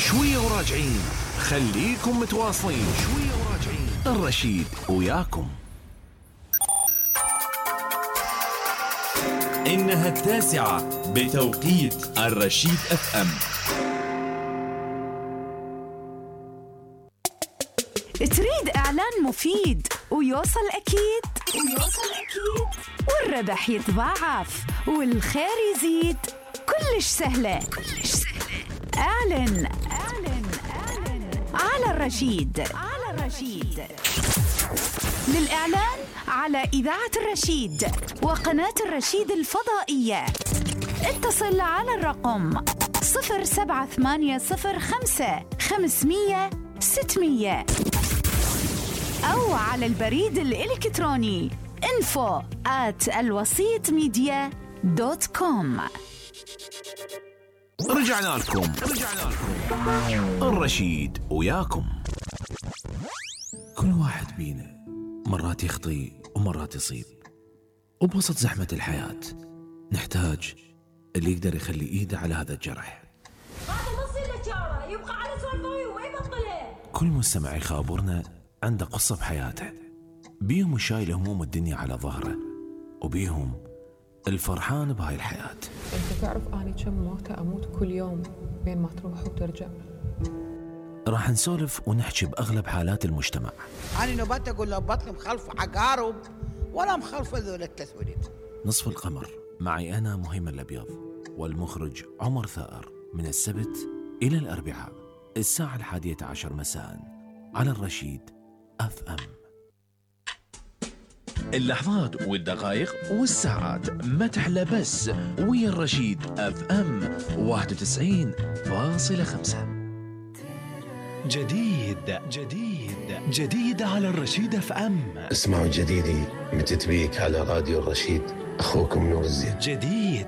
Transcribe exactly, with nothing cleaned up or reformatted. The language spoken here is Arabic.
شوية وراجعين، خليكم متواصلين. شوية وراجعين، الرشيد وياكم. إنها التاسعة بتوقيت الرشيد اف ام. تريد إعلان مفيد ويوصل أكيد ويوصل أكيد والربح يتضاعف والخير يزيد؟ كلش سهلة كلش سهلة. اعلن اعلن اعلن على الرشيد على الرشيد. للإعلان على إذاعة الرشيد وقناة الرشيد الفضائية اتصل على الرقم صفر سبعة ثمانية صفر خمسة خمسمية ستمية أو على البريد الإلكتروني info at الوسيط ميديا دوت كوم. رجعنا لكم رجعنا لكم الرشيد وياكم. كل واحد بينا مرات يخطي ومرات يصيب، وبوسط زحمة الحياة نحتاج اللي يقدر يخلي إيده على هذا الجرح. هذا نص النجارة يبقى على سولفوي وما يبطله. كل مستمع يخابرنا عنده قصة بحياته، بيهم شايل هموم الدنيا على ظهره، وبيهم الفرحان بهاي الحياة. انت تعرف اني كم موتة اموت كل يوم بين ما تروح وترجع. راح نسولف ونحكي بأغلب حالات المجتمع. أنا نبات أقول له بطني مخلف عقارب ولا مخلف ذول التسويلات. نصف القمر معي أنا مهيم الأبيض والمخرج عمر ثائر، من السبت إلى الأربعاء الساعة الحادية عشر مساء على الرشيد اف ام. اللحظات والدقائق والساعات ما تحلى بس ويا الرشيد اف ام واحد وتسعين فاصلة خمسة. جديد جديد جديد على الرشيد اف ام. اسمعوا جديدي متتبيك على راديو الرشيد، أخوكم نور الزين. جديد